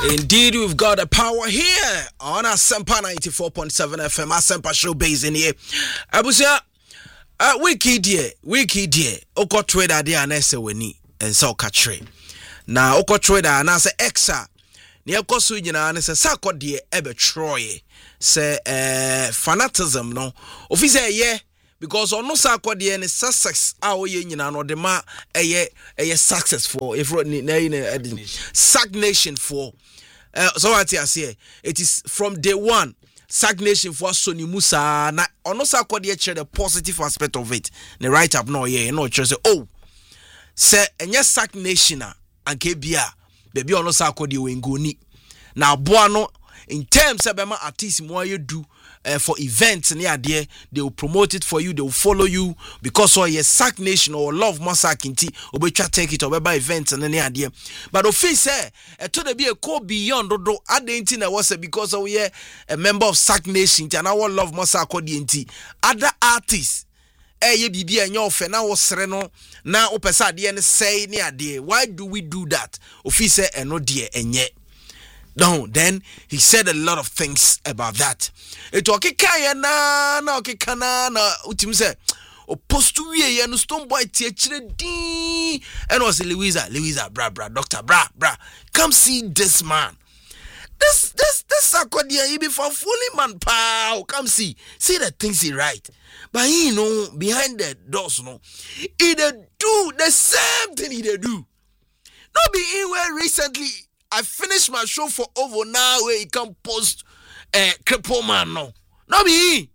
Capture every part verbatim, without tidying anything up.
Indeed, we've got the power here on Asempa ninety-four point seven F M, Asempa show base in here. Abusia, uh, wiki dear, wiki dear, oko trader dear anese weni, and so katre. Na oko trader anase exa, ni oko su jina anese sako dear ebe troye, se uh, fanatism no, office ye, because on no sako dear ni success awo ye nyina no de ma eye eye successful, if ni na stagnation for. Uh, so what I say, it is from day one. Stagnation for Sony Musa. Na ono sa kwadi e the positive aspect of it. The right up no yeah, no say oh. Say enye stagnation a anke bia. Baby ono sa kwadi we ngoni. Na boa no in terms of bema artist mo you do uh, for events near there, they will promote it for you, they will follow you because of your sack nation or love masakinti or be try take it or by events and near there. But of say uh, to the be a co beyond do adentin I was because of we a member of sack nation and our love masako dnt other artists eh ye bibi enyo ofe na wo sere no na opesa de ne say near there. Why do we do that? Of say eno de enye. No, then he said a lot of things about that. It okay kaya na na okay kana na utim say opposed to we no stone boy tie chire din and was Louisa Louisa bra bra doctor bra bra come see this man. This this this Sakodia he be for fully man pow come see see the things he write. But he know behind the doors no he dey do the same thing he dey do. Not be in where recently I finished my show for over now where he can post a uh, cripple man no. No be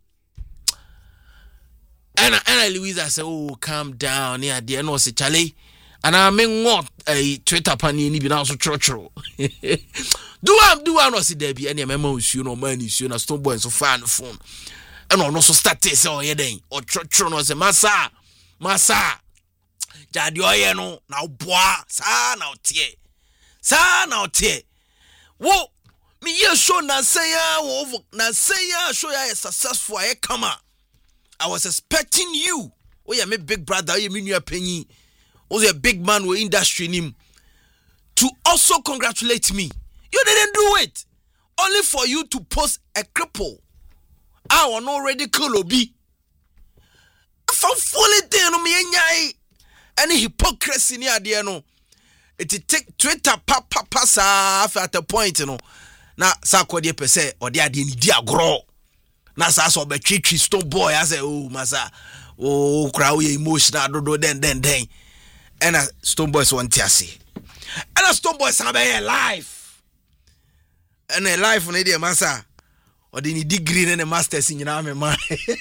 and and Louisa say oh calm down here there no say Charlie and I mean what a Twitter pani ni bi na so trotro. Do am do am no say there be any memo issue no man issue na stone boy so far no phone. And no so start say oh here den or trotro no say massa massa jadi oye no na boa sa na otie. Sa na otie. Wo me ye show na say ya wo na say ya show ya successful I come. I was expecting you. Oh yeah, me big brother, you mean you are penny. Oh a big man with industry nim to also congratulate me. You didn't do it. Only for you to post a cripple. I was already cool obi. For fully no me nyai. Any hypocrisy near there no. It take Twitter pa pa pa sa at a point you know. Na sa kwade pese or dia de ni dia gro. Na sa so be twitwi stone boy I say oh masa oh crowd emotional do do den den den. And a stone boys want to see. And a stone boys have a life. And a life on the massa. Or the degree and a master's in your army man.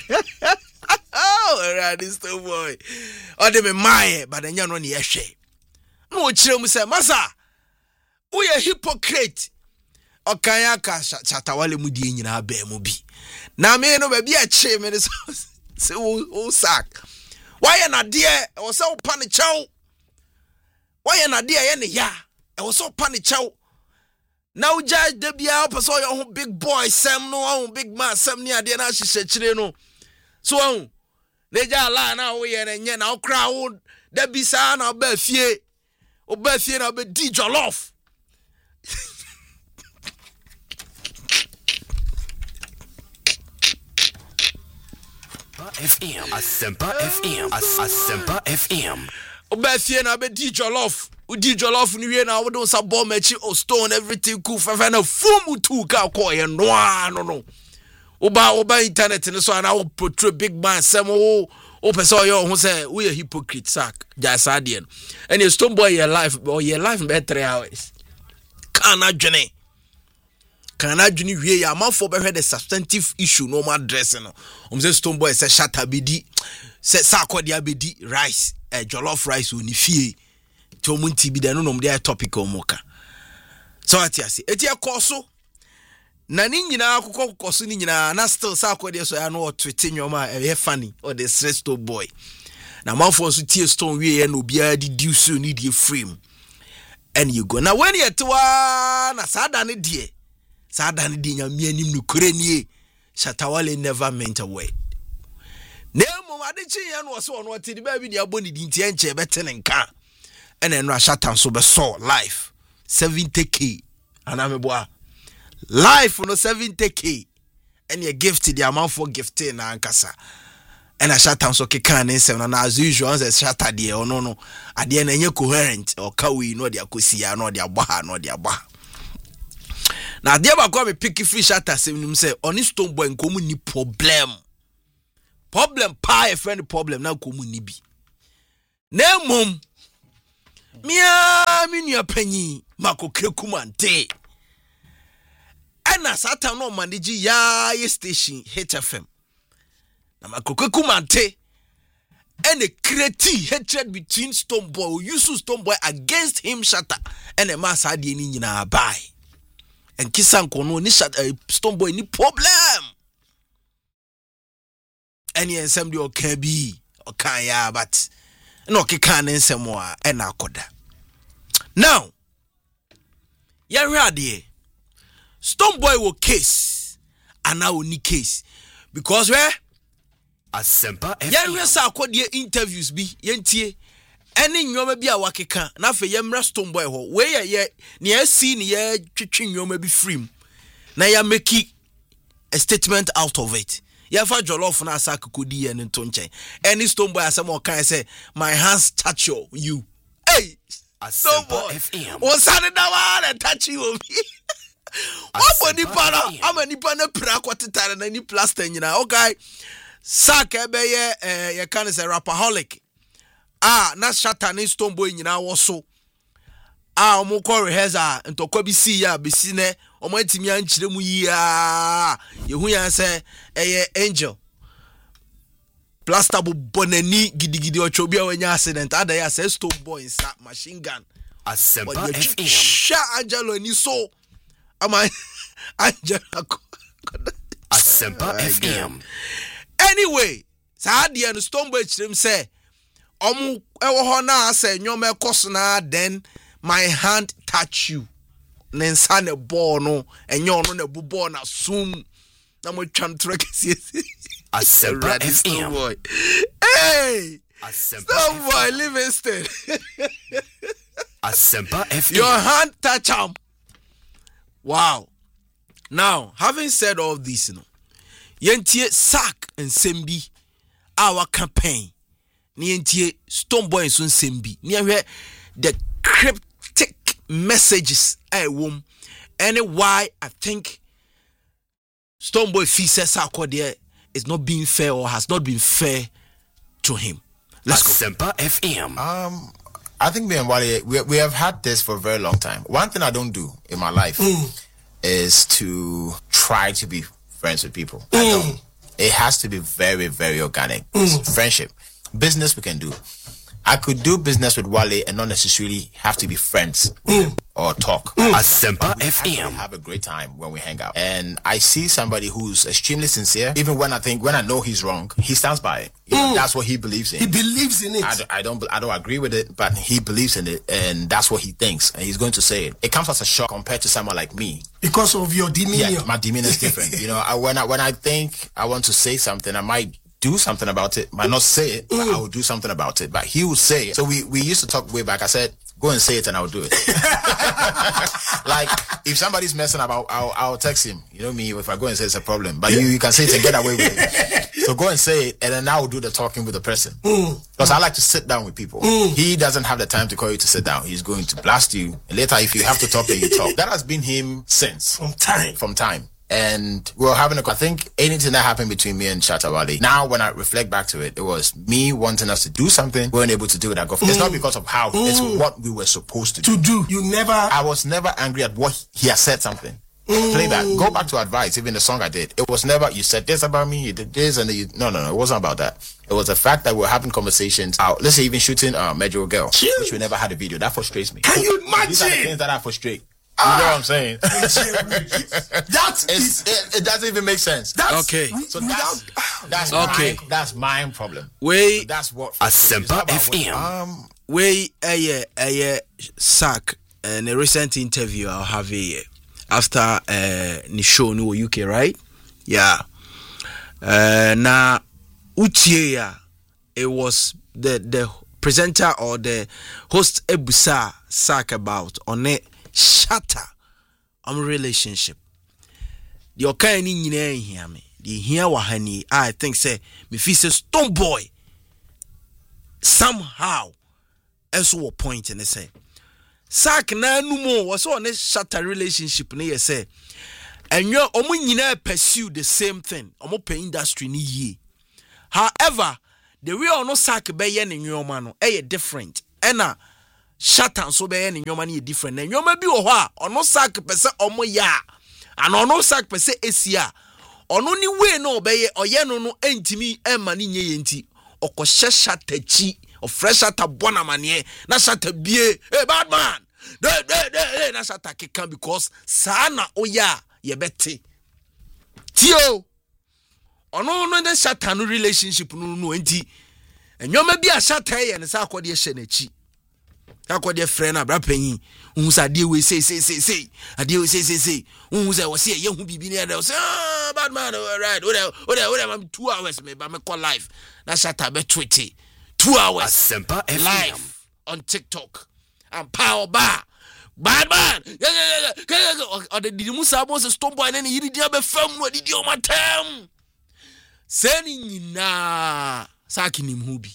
Oh, right, this stone boy. Or they be my but then you're not the issue. No children say, Massa, we a hypocrite. O kayaka chatawale mudi in our bear mubi. Now, me no be a chairman is so sack. Why not dear? I was so panic chow. Why not dear any ya? I was so panic chow. Now, Judge Debia, so your big boy, Sam, no big man, Sam near the Nashi Chireno. So, Leja la now we and yen now crowd. Debbie San, I'll be fear. Or be fear, I'll be D Jollof. F M, Asempa F M, Asempa F M. Obefie na be D Jollof. U D Jollof ni we na we don sa bomb mechi o stone everything cool fa na fumu tu ka ko ye no no no. Oba oba internet ni so na wo portray big man sem o o person yo ho say we a hypocrite sack. Ja sa de no. And you stone boy your life or your life be three hours. Can adwene. Can adwene wie ya man for be the substantive issue no ma address no. Um say stone boy say shatter bedi. Say sa akodi abedi rice. A jollof rice on fie to munti bi da no nom dey topic o moka so atiase eti ekoso na ni nyina akokọ kokoso ni nyina na still sa akode so ya no twete nyoma e funny or the stresto boy na manfo so tie stone wie ya no bia di diu so ni die frame and you go na when you toa na sada ne die sada ne die nyame anim no kure nie Shatawale never meant a word. Nemo adichi ya no so no ati di ba bi di aboni di ntie nche bete ne nka ene no ashatan so be so life seventy k anameboa life no seventy k and you gift the amount for gifting na ankasa and a shatan so keka ne nsem na as usual as shatter de or no no ade na enye coherent or kawi no de akosia no de agba no de agba na ade ba ko me pick free shatter sem nim say oni stone boy nkomu ni problem problem pa e friend problem na nkomu ni bi na mom mia mi nua panyi makokre kumante ana satan no manage ya ye station H F M na makokre kumante and a creative hatred between Stonebwoy use Stonebwoy against him shatter and a mass had ni nyina buy and kisan kono ni shatter Stonebwoy ni problem any ensem de oka bi oka ya but no keka ne nsem a e na akoda now ya hwade Stonebwoy will case and now ni case because where Asempa F M. Ya resa akodi interviews bi yentie ene nyoma bi a wakeka na fe yemra Stonebwoy ho we ye ye ne asi ne ye twetwe nyoma bi free na ya make a statement out of it ya fa jollof na asa kokodi ye ne to nchen any Stonebwoy asem o kan say my hands touch you hey Asempa F M. o sane da wa touch you obi what body para amani pa na pra kwatitare na ni plaster nyina okay Sak ebeye eh ye kan say rapaholic ah na shatter ni Stonebwoy nyina wo so ah omo ko rehearsal ntokwa bi si ya be si ne omo antimi ankyere mu yi ah ye hu ya say eye angel plaster bo bonani gidigidi ocho bi awanya accident ada ya say Stonebwoy sa machine gun Asempa F M. sha angelo ni so ama angela Asempa F M. Anyway, Saadi and Stonebwoy chim say, Omu ewo ho na say nyom ekos na then my hand touch you. Nensa ne ball no enyo no ne bu ball na sum na mo twan trek si. Asempa F M. Hey! Asempa Stonebwoy Livingston. Asempa F M. Your hand touch him. Wow. Now, having said all this, you know, yentie Sak and Sembi our campaign ni yentie Stonebwoy so Sembi ni ahwe the cryptic messages I wom and why I think Stonebwoy feels Sak is not being fair or has not been fair to him. Let's go. Asempa F M. Um I think me and Wale we we have had this for a very long time. One thing I don't do in my life mm. is to try to be friends with people. Mm. I don't. It has to be very, very organic. Mm. Friendship. Business we can do. I could do business with Wale and not necessarily have to be friends mm. or talk. Mm. Asempa F M. Have a great time when we hang out. And I see somebody who's extremely sincere. Even when I think, when I know he's wrong, he stands by it. You know, mm. That's what he believes in. He believes in it. I don't, I don't, I don't agree with it, but he believes in it, and that's what he thinks, and he's going to say it. It comes as a shock compared to someone like me. Because of your demeanor. Yeah, my demeanor is different. You know, I, when I when I think I want to say something, I might do something about it. Might not say it, but mm. I will do something about it. But he will say it. So we, we used to talk way back. I said, go and say it and I'll do it. Like, if somebody's messing up, I'll, I'll, I'll text him. You know me, if I go and say it's a problem. But you, you can say it and get away with it. So go and say it, and then I will do the talking with the person. Because mm. I like to sit down with people. Mm. He doesn't have the time to call you to sit down. He's going to blast you. And later, if you have to talk, then you talk. That has been him since. From time. From time. And we were having a, I think anything that happened between me and Shatta Wale, now when I reflect back to it, it was me wanting us to do something, we weren't able to do it at Golf. Mm. It's not because of how, mm. it's what we were supposed to do. To do. You never... I was never angry at what he has said something. Mm. Play that. Go back to advice, even the song I did. It was never, you said this about me, you did this, and then you... No, no, no, it wasn't about that. It was the fact that we were having conversations out. Let's say even shooting uh, Major Girl, Jeez. which we never had a video. That frustrates me. Can you imagine? These are the things that I frustrate. You know what I'm saying? That is, it, it doesn't even make sense. That's, okay. So that's that's okay. my that's my problem. Wait. So that's what Asempa F M. Um, Wait, a a Sak in a recent interview I'll have here after uh the show no U K, right? Yeah. Uh na utie ya it was the the presenter or the host ebusa Sak about on it shatter um relationship. The okay ni nyina hia me. The here wa hani I think say me fi say Stone Boy somehow eso a point and say Sak na nu mo was on a shatter relationship na say and you omo nyina pursue the same thing omo pay industry ni ye. However, the real no Sak be ye ni nyoma no e different ena shatter so be ye ni nyoma ni different na nyoma bi wo ho a ono Sak pese omo ya and ono Sak pese esia ono ni we no obeye oye no no entimi emma ni nye yenti okoshe shatachi of fresh shata bona manie na shata bie hey bad man de de de na shata keka because sana oya ye beti tio ono no de shata no relationship no no enti enyoma bi a shata ye ne sa akode hye na chi akode friend na bra panyin unhu sa de we say say say say ade we say say say unhu say we say ye hu bibi ne dey say ah bad man right o dey o dey o dey am two hours me ba me call live na shata be tweet two hours Asempa live on TikTok and power bar bad man or the Musa Moses Stone Boy and you did be film no did you matem sending na saki nim hubi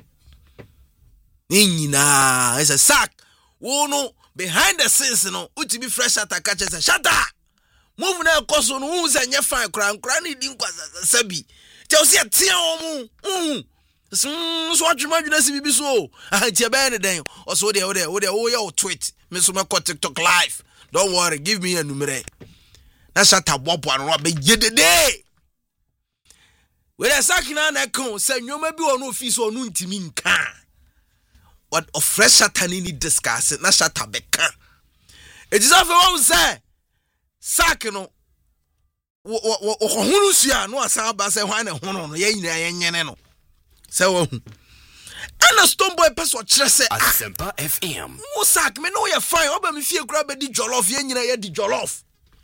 nyina is a sack wono behind the scenes no uti be fresh at catch say shut up move na koso no hu say nye fine kran kran ni din kwasa sabi tell say tie omu mm so adwuma dwuna si bibi so antia be ne den oso de de de o ye o tweet me so me ko TikTok live don't worry give me a numere na shut up bobo no be yedede we dey sack na na kon say nyoma bi o no office o no ntimi nka what of fresh atani ni discuss na shata beka it is of one say sack no wo wo wo hunu sua no asa ba say hwan na hunu no ye nyina ye nyene no say wo hu ana Stone Boy person kire say Asempa F M wo sack me no ye fine oba me fie kura be di jollof ye nyina ye di jollof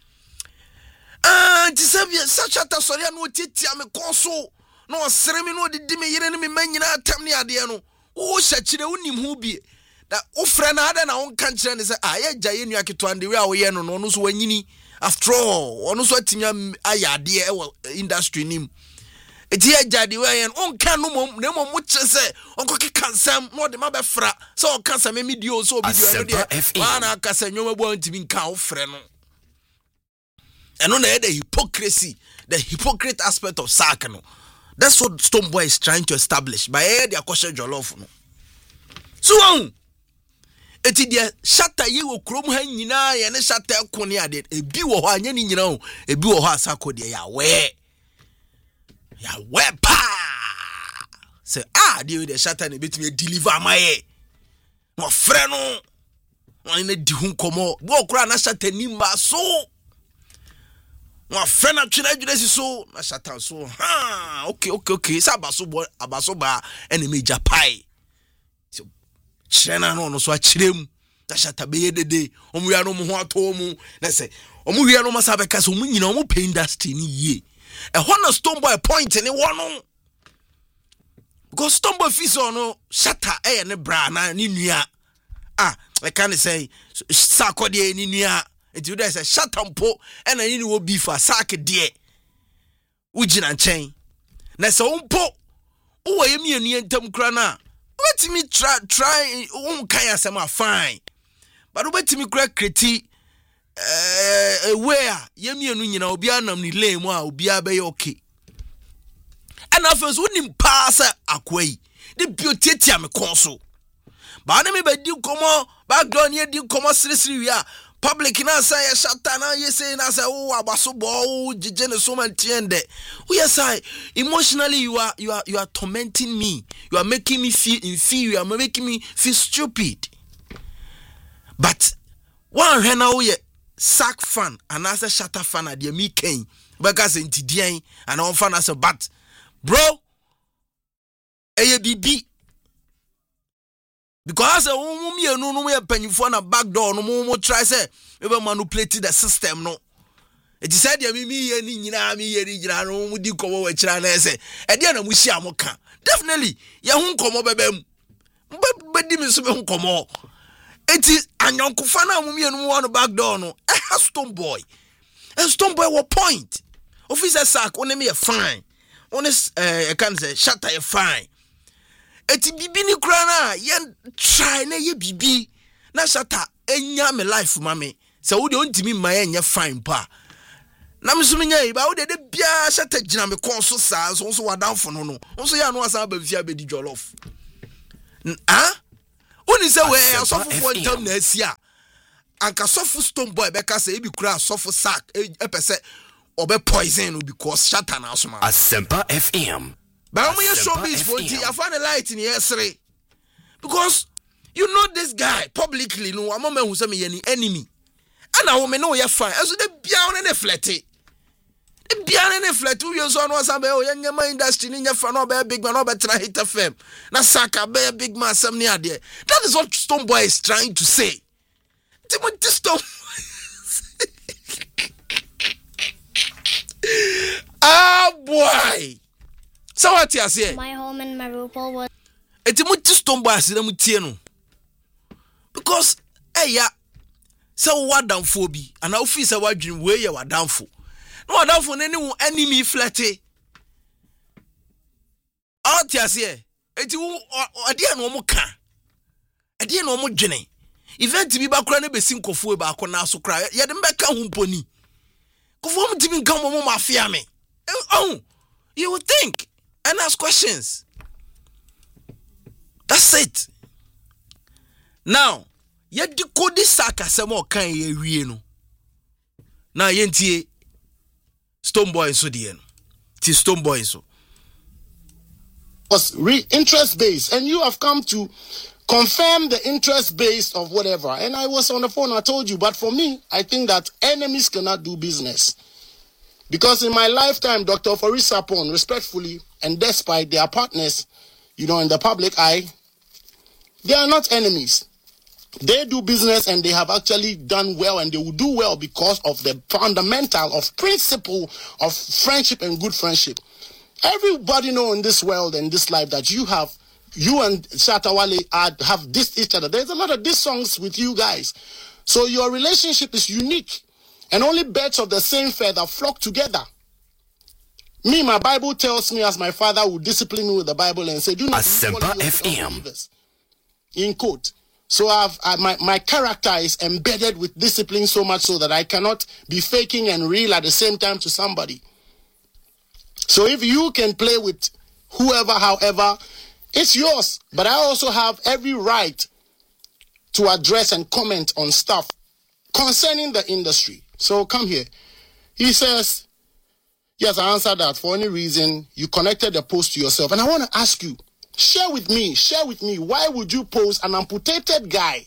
ah ti say such a tasori no titia me konso no sere me no di me yire ne me manyina atam ne ade no wo shachire unim hu bi da wo frɛ na ada na won kan kire ne sɛ ah ye gyaye nua keto ande we a wo ye no no so wanyini after all ono so atinya ayade e wo industry nim eti ye gyade we ye on kan no mom na mom mo kire sɛ onko ke kansam no de ma be fra sɛ o kansam me video so video no de wa na akasa nyoma bo antimi nka wo frɛ no eno na the hypocrisy the hypocrite aspect of sack no. That's what Stone Boy is trying to establish. By air their kosher jollof no. So on. Eti dia shatter ye wo krom ha nyina ye ne shatter ko ne ade e bi wo ho anya ni nyina o e bi wo ho asako de ya we ya we pa say ah dey the shatter ne betime deliver my no frɛ no won ne di hu komo wo kura na shatter ni ma so wa friend atwena adwena si so na shatan so ha okay okay okay sa abaso bo abaso ba enemy japai so chena no no so achirem na shata be yedede omu ya no mu ho ato mu na se omu hia no masa be kasa omu nyina omu pay industry ni ye e ho na Stone Boy point ni wo no because Stone Boy fi so no shata e ne bra na ni nua ah I can say sakode ni nua it would say shatampo and I need to be for sack dear. Ujina chain. Nessa umpo. Oh, I mean, you tem crana. Let me try, try, um, kaya sama fine. But let me crack criti. Uh, where Yemi and you know, Bianam ni lame, wow, be okay. And offers wouldn't pass a quay. The beauty am a console. But I mean, by do come on, back down here, do come on, seriously, yeah. Public na say shata na you say na say oh abaso bo jije so man tiende we say emotionally you are you are you are tormenting me, you are making me feel inferior, you are making me feel stupid. But one hena we sack fan and as a shata fan at the me ken because in tidian and on fan as a but bro eye bibi because a woman you no no we penny for na back door no mo try say we manipulate the system no it said ya me me ni nyina me ye ni nyina no mo di kowo we kira na say e de na mo hia mo ka definitely ye hu nkomo bebem be di me so be hu nkomo enti anyonkofa na mo me no mo back door no ha Stone Boy. And Stone Boy was point. Officer Sack on me a fine. On this uh I can say shatter a fine. Eti bibi ni krana yen try na ye bibi na shatter enya me life mame. Se wo de ontimi ma enya fine pa. Na me so me nya ba wo de de bia shatter gina me kon so sa so so wadanfo no no. Onso ya no asa ba bia be di jollof. Ah? Oni se we asofo ntam na asia. Anka sofo Stone Boy be ka say e bi kura sofo sack e pese obe poison because shatter na so ma. Asempa F M. But when you show me for I find a light in here three. Because you know this guy publicly no a man who say me any enemy. And I woman know you fine. So the bia on the flatty. The bia on the flat two years on was a young industry in your fan or big man or better hit a fame. Na saka be big man some near there. That is what Stone Boy is trying to say. Timothy Stone. Ah boy. So what you say? My home in Mariupol was. It's a much Stone Boy no. Because eh ya so what down for be and now feel say what dream where you are down for. No down for any enemy flatty. Out ya say it will adia no mo ka. Adia no mo dwene. Event bi ba kura na be sin kofo ba akona so kra. Ye de mbeka ho mponi. Kofo mo timi nka mo mo mafia me. Oh, you would think and ask questions. That's it. Now, ye decode this saka semo kan ye wie no. Na ye ntie Stone Boy so de no. Ti Stone Boy so. Was re- interest based, and you have come to confirm the interest based of whatever. And I was on the phone, I told you, but for me, I think that enemies cannot do business. Because in my lifetime, Doctor Faris Sapon, respectfully, and despite their partners, you know, in the public eye, they are not enemies. They do business and they have actually done well, and they will do well because of the fundamental of principle of friendship and good friendship. Everybody know in this world and this life that you have, you and Shatta Wale are, have dissed each other. There's a lot of diss songs with you guys. So your relationship is unique. And only birds of the same feather flock together. Me, my Bible tells me as my father would discipline me with the Bible and say, do not Asempa F M. In quote. So I've, I, my, my character is embedded with discipline so much so that I cannot be faking and real at the same time to somebody. So if you can play with whoever, however, it's yours. But I also have every right to address and comment on stuff concerning the industry. So come here. He says, yes, I answered that. For any reason, you connected the post to yourself. And I want to ask you, share with me, share with me, why would you post an amputated guy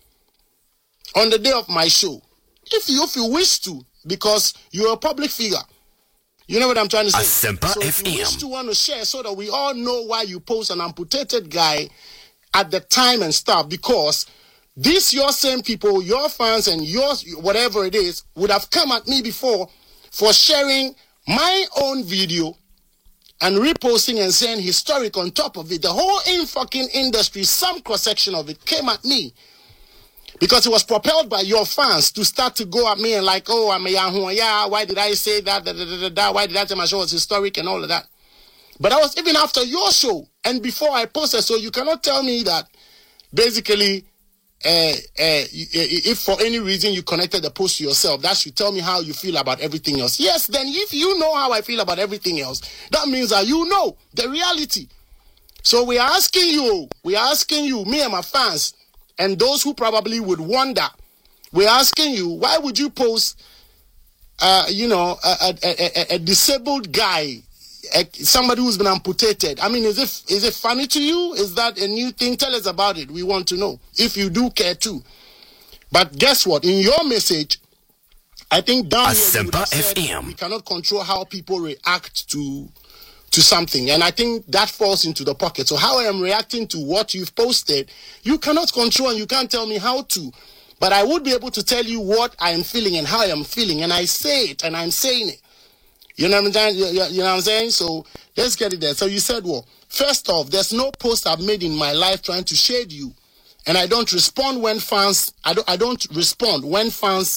on the day of my show? If you, if you wish to, because you're a public figure. You know what I'm trying to say? Asempa so if you wish to want to share so that we all know why you post an amputated guy at the time and stuff, because these your same people, your fans and yours, whatever it is, would have come at me before for sharing my own video and reposting and saying historic on top of it. The whole in fucking industry, some cross-section of it came at me because it was propelled by your fans to start to go at me and like, oh, I'm a Yahoo, yeah, why did I say that, da, da, da, da, da, why did I say my show was historic and all of that. But I was even after your show and before I posted, so you cannot tell me that basically Uh, uh, if for any reason you connected the post to yourself, that should tell me how you feel about everything else. Yes, then if you know how I feel about everything else, that means that you know the reality. So we are asking you, we are asking you, me and my fans, and those who probably would wonder, we're asking you, why would you post, uh, you know, a, a, a, a disabled guy, a, somebody who's been amputated? I mean, is it is it funny to you? Is that a new thing? Tell us about it. We want to know if you do care too. But guess what? In your message, I think down here you would have said, we cannot control how people react to to something, and I think that falls into the pocket. So how I am reacting to what you've posted, you cannot control, and you can't tell me how to. But I would be able to tell you what I am feeling and how I am feeling, and I say it, and I'm saying it. You know what I'm saying? You, you know what I'm saying? So let's get it there. So you said, well, first off, there's no post I've made in my life trying to shade you, and I don't respond when fans. I don't. I don't respond when fans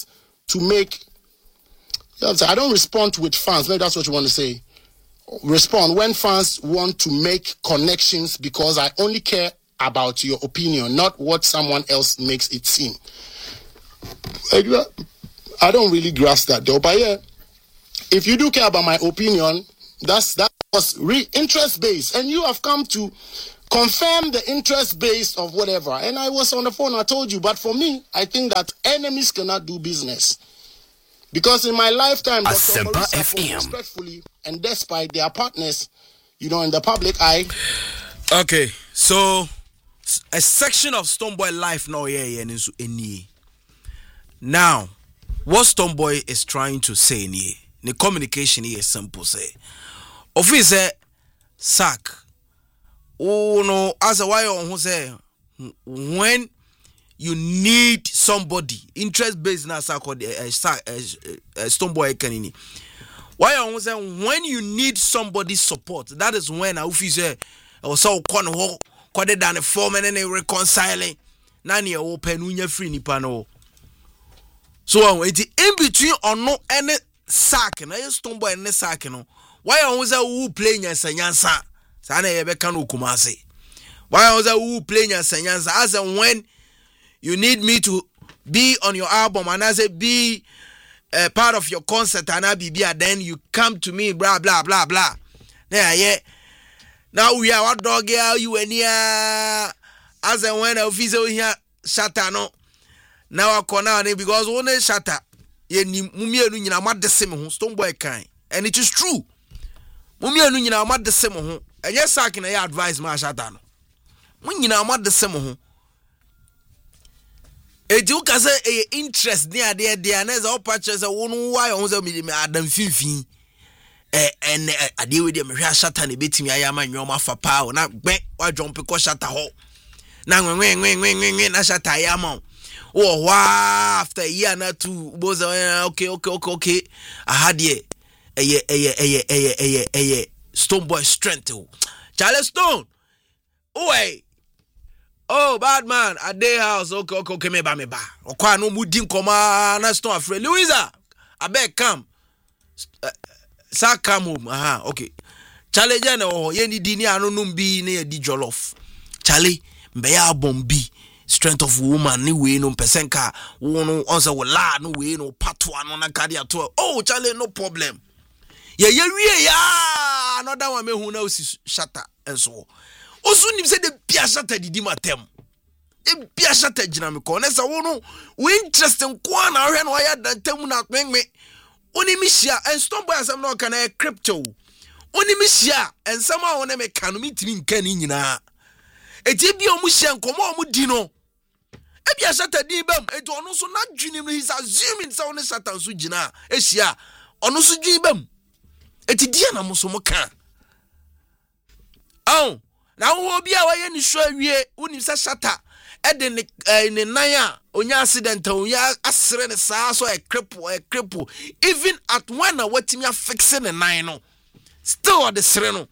to make. I don't respond with fans. Maybe that's what you want to say. Respond when fans want to make connections because I only care about your opinion, not what someone else makes it seem. I don't really grasp that though. But yeah, if you do care about my opinion, that's that was re- interest based, and you have come to confirm the interest based of whatever. And I was on the phone. I told you, but for me, I think that enemies cannot do business. Because in my lifetime, Doctor Maurice, respectfully and despite their partners, you know, in the public eye. Okay, so a section of Stonebwoy life now here and is in now. What Stonebwoy is trying to say in here, the communication here is simple. Say, officer, sack. Oh no, as a why on who say when. You need somebody interest based na sa called Stonebwoy kanini. Why I say when you need somebody support, that is when I feel say or so kon ho kwade dan form and reconciling na ne open unya free nipa no. So it in between or no any sack na Stonebwoy any sack no. Why I say who play nyansa nyansa sa na ye be kan Kumasi. Why I say who play nyansa nyansa as and when you need me to be on your album and I say be a uh, part of your concert and I be be then you come to me blah blah blah blah. Yeah yeah. Now we are what dog here you and here as and when official here shatter no. Now I call now because one shatter ye ni mumie nu nyina ma de sem ho Stonebwoy kan and it is true. Mumie nu nyina ma de sem ho. Enye sack na ya advice ma shatter no. Mu nyina ma de sem ho. E do ka say e interest near there there na za purchase won why on say me adam finfin eh en ade we dey me hwa shatter na betimi ayama nwoma fa pa na gbe wa jump ko shatter ho na nwen nwen nwen nwen na shatter ayama oh wa after a year na two both okay okay okay okay I had ye eye eye eye eye eye eye Stonebwoy strength oh Charles Stone oh hey. Oh, bad man, at day house, okay, okay, okay, me ba me ba. Okwa no mudi nkoma na Stone afraid. Louisa, I beg come. Uh, sa come home. Aha, okay. Charlie jana oh, ye ni dini anu numbi ne di jollof. Charlie, mbe ya bombi. Strength of woman ni we no pesenka. Wono onse wala no we no patwa no na kadi ato. Oh, Charlie, no problem. Ye ye wie ya another one me hu na osi shatter enso. Osu nim say the bia shatter didi matem. The bia shatter gina me ko na sa wono we interest nko na hwe na ya dantem na kwenme. Oni mi hia and Stonebwoy asem na ka na crypto. Oni mi hia ensam a wona me ka no mitimi nka ni nyina. Eti bia omu hia nkomo omu di no. E bia shatter di bam eti ono so na dwinim no he's assuming say ono shatter so gina. E hia ono so dwi bam. Eti dia na mo so mo ka. Aw na wo bia wa ye ni hwa wie unim sa shatter e de ne ne nan a onya accident onya asere ne saa so e cripple e cripple even at when na watimi affix ne nan no still at the sere no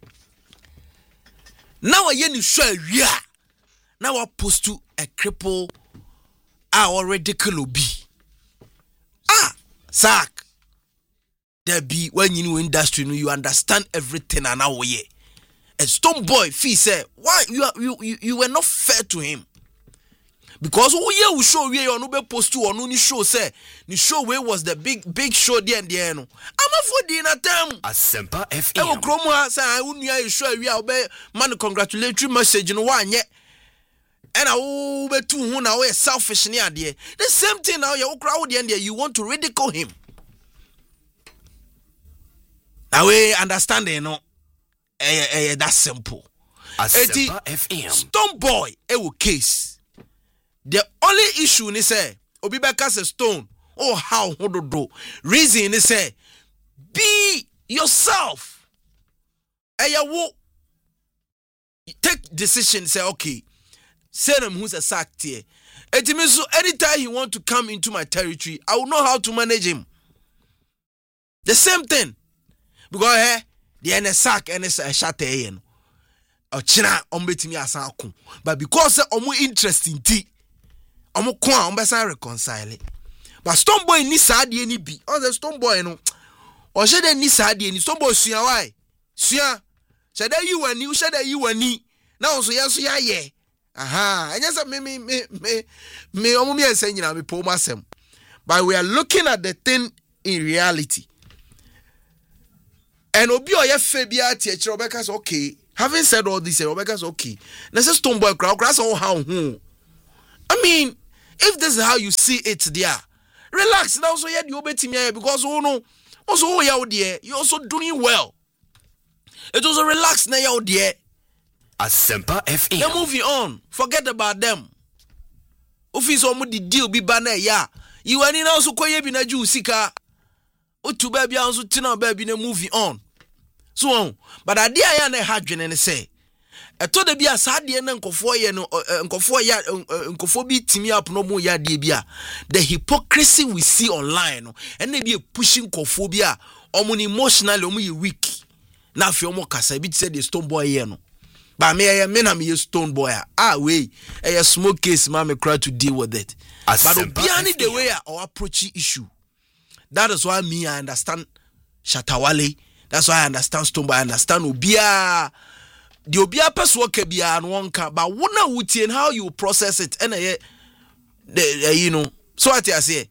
now ye ni hwa wie a now wa post to a cripple a already kolobi ah sack there be when you know industry no you understand everything and now ye a Stonebwoy fee say why you, are, you you you were not fair to him because who ye will show we on ube post to on ni show say the show where was the big big show there and there no I'm a for dinner time Asempa F M e wo kromo say I unu ya show we obe man congratulatory message no wa nye and I will be too who now is selfish near there. The same thing now you crowd there you want to ridicule him. Now we understand you know. Eh eh that's simple. Asempa F M. Stonebwoy e wo case. The only issue ni say Obi Beka say Stone oh how hododo reason is say be yourself. Eh ya wo take decision say okay. Say them who's a sack tier. So anytime he want to come into my territory, I will know how to manage him. The same thing. Because eh, the N S sack and it's a shate yen. Or china ombeti mi asanku. But because omu interest in tea, omu kwa ombesa reconcile. but Stone Boy ni saa de ni bi o the Stone Boy no o she de ni saa de ni Stone Boy sua why sua she de yi wani o she de yi wani na o so ye so ya ye aha enya say me me me me me omo me ense nyina me po masem but we are looking at the thing in reality and obi o ye fe bia tie kire obeka say okay having said all this obeka say okay na say Stone Boy crowd crowd so how hu I mean if this is how you see it there relax now so you obetimi because oh no also oh ya there you also doing well it also relax na ya there Asempa F M. They're moving on. Forget about them. Office omu di deal bi ba na ya. You ani na so koye bi na ju sika. Otu ba bia so tina ba bi na moving on. So but ade aya na ha dwene ne say. Eto de bia sa de na nkofo ye no nkofo ya nkofo bi timi up no mu ya de bia. The hypocrisy we see online no. And they be pushing nkofo bia omu ni emotionally omu ye weak. Na afi omu kasa bi say the Stone Boy here no. But me I me na me Stone Boy ah we a smoke case man me try to deal with it. But obiani the way our approach issue. That is why me I understand Shatawale. That's why I understand Stone Boy. I understand Obia. The Obia person ke bia no wonka but wona wuti and how you process it and uh, the uh, you know so what I say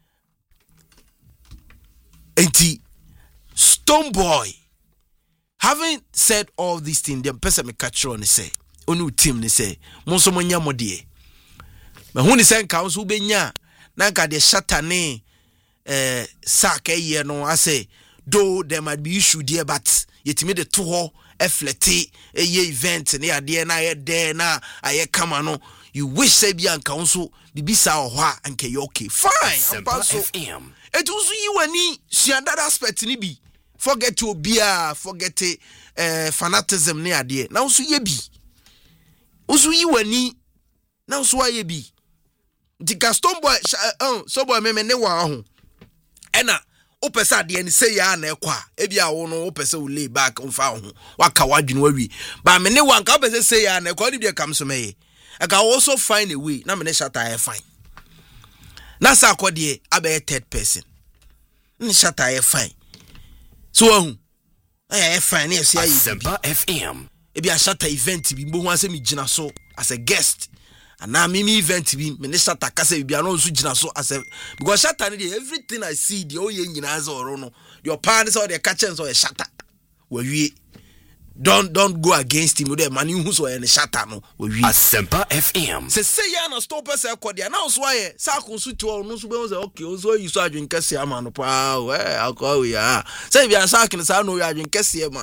enti Stone Boy. Having said all these things, the person me catch on say, onu team ni say, monso mo nya modie. Me hu ni say council be nya, na nka de shatane eh sack eh no I say, though there might be issue there but yetimi de to ho e flete e ye event na ade na ye there na aye kama no you wish say bi an council bibisa ho a anke you okay fine. F M. It was you ani sia that aspect ni bi. Forget to be a forget uh, fanatism near there. Now so ye be. Usu yi wani. Now so ye be. The Stone Boy oh so boy me me ne wa ho. Ena opesa de ni say ya na ekwa. Ebi a wo no opesa wo lay back on fa ho. Waka wadwene wawi. Ba me ne wa nka opesa say ya na ekwa de kam so me. I can also find a way. Na me ne shata I fine. Na sa akode abe third person. Ni shata I fine. So um eh fine yes ya Asempa F M. E bi a shata event bi mbo ho asem gina so as a guest. And now me event bi me ne shata kasa bi ana so gina so as a because shata ne everything I see the oye nyina as oro no. Your parents or the catchers or a shata. We don't don't go against him there man who so any shata no. We Asempa F M. Se say ya na stop person ko dia na so aye sa konsu to no so be say okay so you so adwen kase ama no pa eh akwa we ya say bia sa kin sa no we adwen kase man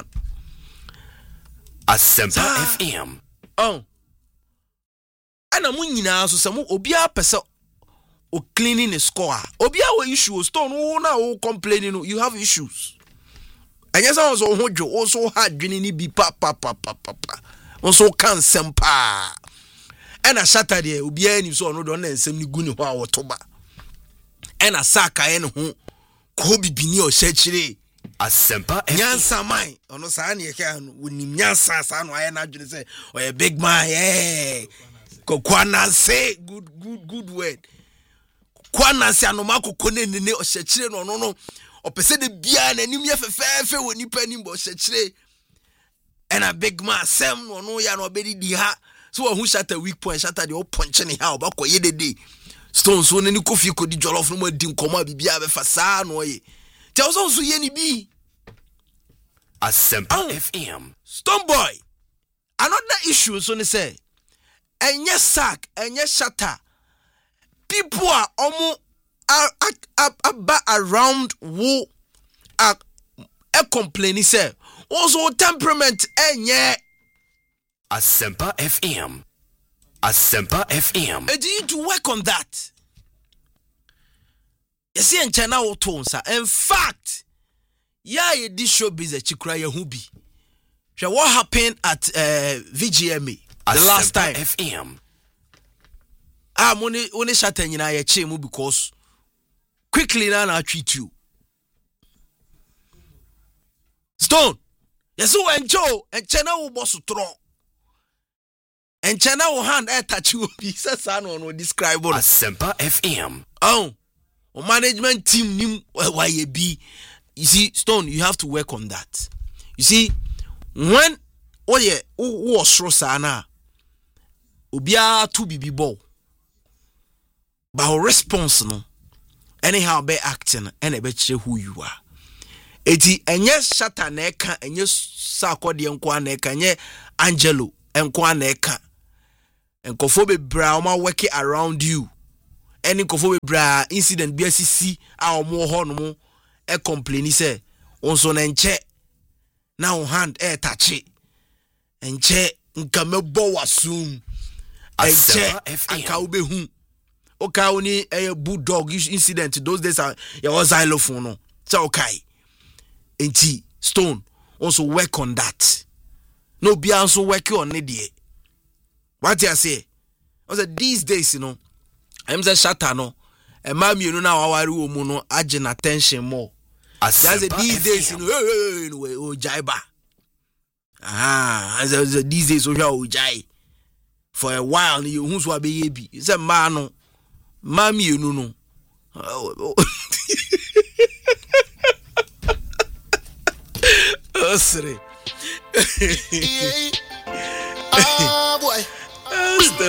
Asempa F M. Oh ana mu nyina so se mu obi a pese o cleaning the score obi a we issue stone wo na wo complaining no you have issues. And yes, I was also hard drinking be papa papa papa. Also can sempa. And a Saturday will be any so no don't send you guni or toba. And a saka and who Kobe Bini or Shechiri. Asempa Nyansa mine. Or no sani can when you nyansa san why not say or a big man eh Kokwana say good good good word. Kwana say no mako kone ne or Shechiri no no no. Opese de bia na nim ye fefefe woni panim bo hyekyere and a big man sem no no ya no be di ha so who shot a weak point shot the o punch ne ha obakoye de de Stone so ne kofi ko di jollof no ma di nkoma bibia be fa sa no ye tell so so ye ni bi Asempa F M. Stone Boy another issue so ne say enye sack enye shatter people are almost about around wo a complain say also temperament enye Asempa F M. Asempa F M. And you need to work on that. You see in China wo to nsa in fact yeah ye this show business chikra ye hu bi hwe what happened at uh, V G M A the Asempa last time F M. ah money only shot nyina ye che mu because quickly now I treat you. Stone. Yes, so enjoy and China will boss throw. And China will hand air touch you. He says, I don't know, describe what Asempa F M. Oh, or management team nim why you be. You see, Stone, you have to work on that. You see, when oh yeah, who was Rosana, Ubia to be ball, but our response no, anyhow be acting and a bet who you are. Eti enye shata neka enye sakodi enkwa neka enye Angelo enkwa neka enkofo be bra ma work around you any nkofo be bra incident bi asisi a omo ho no mo e complain say onso na nche na on hand e tachi enche nka mebo wasum enche aka obehu oka oni e bulldog incident those days are your xylophone no so okay. Enti Stone also work on that. No be also work on it. What I say? I said these days, you know, I'm the shatter no. And mommy, you know now our room no agent attention more. That's it. These days, you know, oh jaiba. Ah, as these days, oh jai. For a while, you who's what be be. It's a man no. Mommy, you know no. Oh, oh, sorry. Ah, boy.